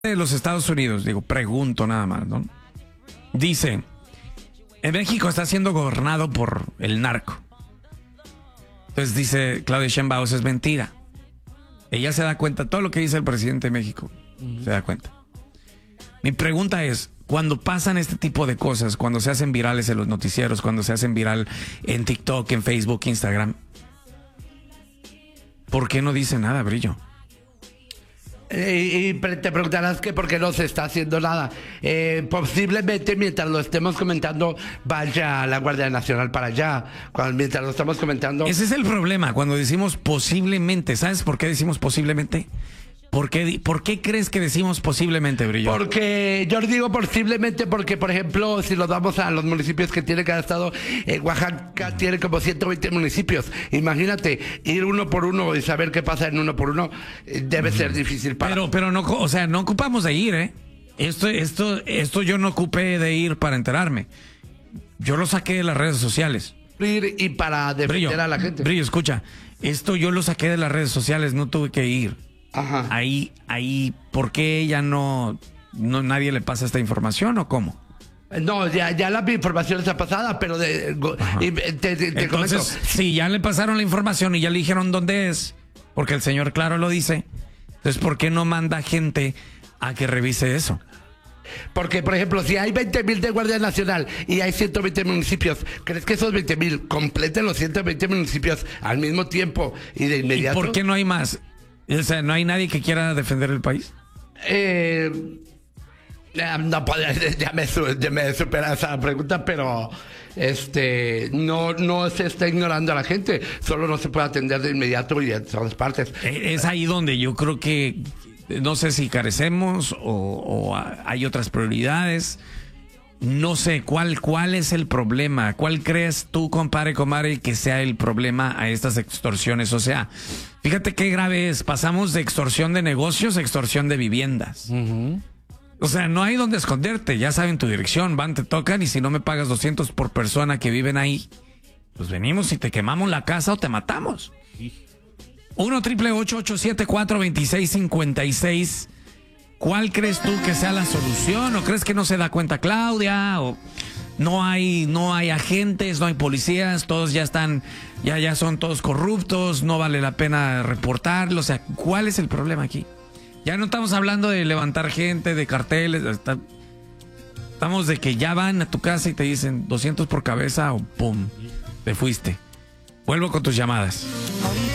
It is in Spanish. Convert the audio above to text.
de los Estados Unidos, digo, pregunto nada más, ¿no? Dice, en México está siendo gobernado por el narco. Entonces dice Claudia Sheinbaum, es mentira. Ella se da cuenta, todo lo que dice el presidente de México, se da cuenta. Mi pregunta es, cuando pasan este tipo de cosas, cuando se hacen virales en los noticieros, cuando se hacen viral en TikTok, en Facebook, Instagram, ¿por qué no dice nada, Brillo? Y te preguntarás que por qué no se está haciendo nada. Posiblemente mientras lo estemos comentando vaya la Guardia Nacional para allá. Mientras lo estamos comentando. Ese es el problema cuando decimos posiblemente. ¿Sabes por qué decimos posiblemente? ¿Por qué crees que decimos posiblemente, Brillo? Porque yo digo posiblemente porque, por ejemplo, si nos vamos a los municipios que tiene cada estado, Oaxaca tiene como 120 municipios. Imagínate, ir uno por uno y saber qué pasa en uno por uno debe ser difícil para... Pero no, o sea, no ocupamos de ir, ¿eh? Esto yo no ocupé de ir para enterarme. Yo lo saqué de las redes sociales. Ir y para defender Brillo, a la gente. Brillo, escucha, esto yo lo saqué de las redes sociales, no tuve que ir. Ajá. Ahí, ¿por qué ella no nadie le pasa esta información o cómo? No, ya la información está pasada, pero te Entonces, comento. si ya le pasaron la información y ya le dijeron dónde es, porque el señor claro lo dice, entonces ¿por qué no manda gente a que revise eso? Porque, por ejemplo, si hay 20,000 de Guardia Nacional y hay 120 municipios, ¿crees que esos 20,000 completen los 120 municipios al mismo tiempo y de inmediato? ¿Y por qué no hay más? O sea, ¿no hay nadie que quiera defender el país? No puede, ya me supera esa pregunta, pero no se está ignorando a la gente, solo no se puede atender de inmediato y de todas partes. Es ahí donde yo creo que no sé si carecemos o hay otras prioridades. No sé cuál es el problema. ¿Cuál crees tú, compadre, comadre, que sea el problema a estas extorsiones? O sea, fíjate qué grave es. Pasamos de extorsión de negocios a extorsión de viviendas. O sea, no hay donde esconderte. Ya saben tu dirección, van, te tocan y si no me pagas 200 por persona que viven ahí, pues venimos y te quemamos la casa o te matamos. 1-888-874-2656. ¿Cuál crees tú que sea la solución? ¿O crees que no se da cuenta Claudia? ¿O no hay agentes, no hay policías, todos ya están, ya son todos corruptos, no vale la pena reportarlo? O sea, ¿cuál es el problema aquí? Ya no estamos hablando de levantar gente, de carteles, estamos de que ya van a tu casa y te dicen 200 por cabeza o pum, te fuiste. Vuelvo con tus llamadas.